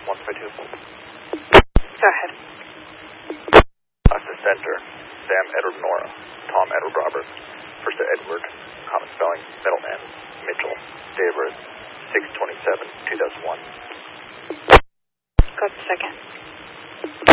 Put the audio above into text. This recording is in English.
152. Go ahead. To center, Sam Edward Nora, Tom Edward Roberts, first Edward, common spelling, middle N, Mitchell, date of birth, 6/27/2001. Go to second.